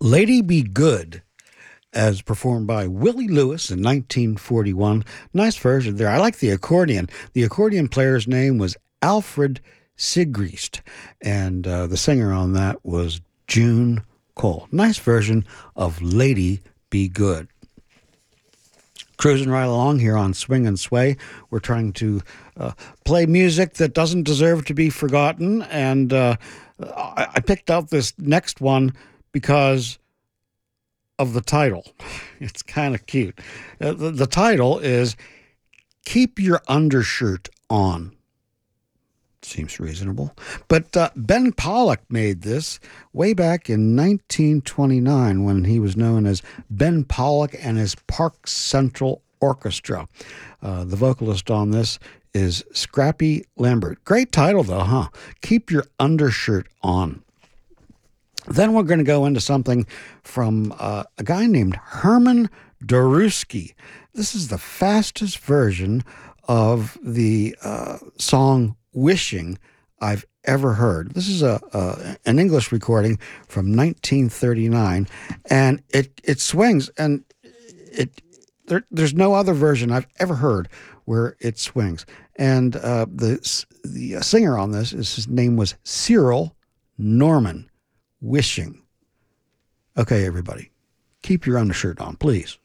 Lady Be Good, as performed by Willie Lewis in 1941. Nice version there. I like the accordion. The accordion player's name was Alfred Sigrist, and the singer on that was June Cole. Nice version of Lady Be Good. Cruising right along here on Swing and Sway. We're trying to play music that doesn't deserve to be forgotten, and I picked out this next one because of the title. It's kind of cute. The title is Keep Your Undershirt On. Seems reasonable. But Ben Pollack made this way back in 1929 when he was known as Ben Pollack and his Park Central Orchestra. The vocalist on this is Scrappy Lambert. Great title, though, huh? Keep Your Undershirt On. Then we're going to go into something from a guy named Herman Daruski. This is the fastest version of the song Wishing I've ever heard. This is an English recording from 1939, and it swings, and there's no other version I've ever heard where it swings. And the singer on this, his name was Cyril Norman. Wishing. Okay, everybody, keep your undershirt on, please.